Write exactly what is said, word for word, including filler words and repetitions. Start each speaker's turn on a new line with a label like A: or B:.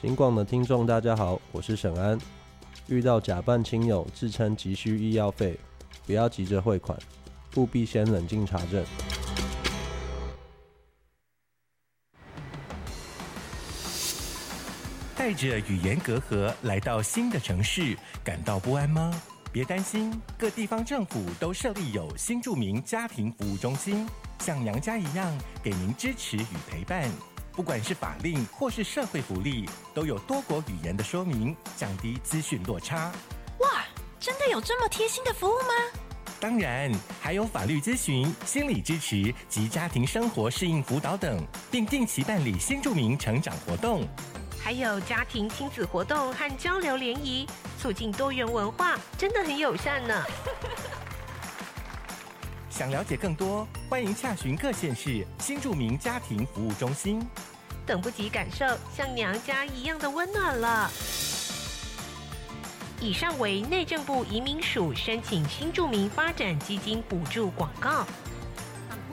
A: 警广的听众大家好，我是沈安。遇到假扮亲友自称急需医药费，不要急着汇款，务必先冷静查证。
B: 带着语言隔阂来到新的城市，感到不安吗？别担心，各地方政府都设立有新住民家庭服务中心，像娘家一样给您支持与陪伴。不管是法令或是社会福利，都有多国语言的说明，降低资讯落差。
C: 哇，真的有这么贴心的服务吗？
B: 当然，还有法律咨询、心理支持及家庭生活适应辅导等，并定期办理新住民成长活动。
D: 还有家庭亲子活动和交流联谊，促进多元文化，真的很友善呢。
B: 想了解更多，欢迎洽询各县市新住民家庭服务中心。
D: 等不及感受像娘家一样的温暖了。以上为内政部移民署申请新住民发展基金补助广告。